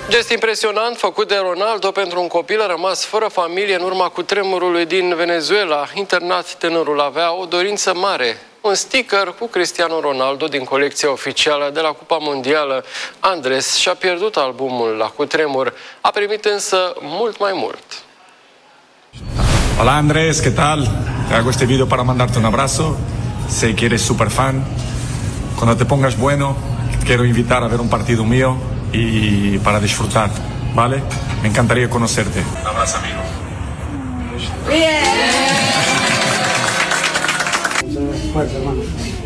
Gest impresionant făcut de Ronaldo pentru un copil rămas fără familie în urma cutremurului din Venezuela. Internat, tânărul avea o dorință mare. Un sticker cu Cristiano Ronaldo din colecția oficială de la Cupa Mondială. Andres și-a pierdut albumul la cutremur. A primit însă mult mai mult. Hola Andrés, ¿qué tal? Te hago este video para mandarte un abrazo. Sé que eres super fan. Cuando te pongas bueno, quiero invitar a ver un partido mío y para disfrutar, ¿vale? Me encantaría conocerte. Un abrazo, amigo. Bien. Fuerte, hermano.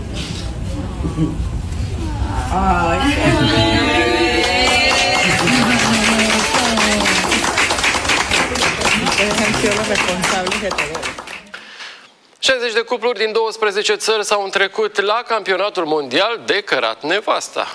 Ay, han sido los responsables de todo. 60 de cupluri din 12 țări s-au întrecut la campionatul mondial de cărat nevasta.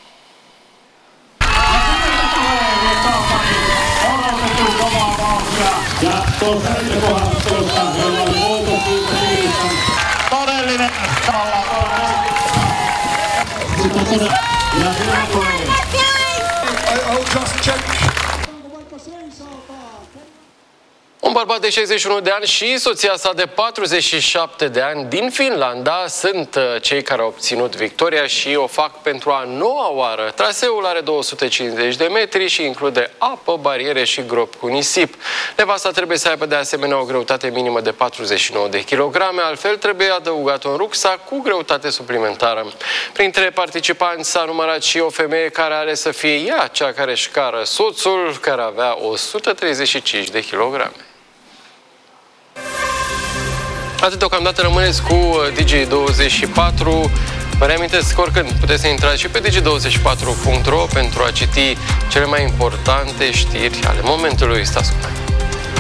Un bărbat de 61 de ani și soția sa de 47 de ani din Finlanda sunt cei care au obținut victoria și o fac pentru a noua oară. Traseul are 250 de metri și include apă, bariere și gropi cu nisip. Nevasta trebuie să aibă de asemenea o greutate minimă de 49 de kilograme, altfel trebuie adăugat un rucsac cu greutate suplimentară. Printre participanți s-a numărat și o femeie care are să fie ea cea care își cară soțul, care avea 135 de kilograme. Atât deocamdată, rămâneți cu Digi24. Vă reamintesc că oricând puteți să intrați și pe digi24.ro pentru a citi cele mai importante știri ale momentului. Stați cu noi!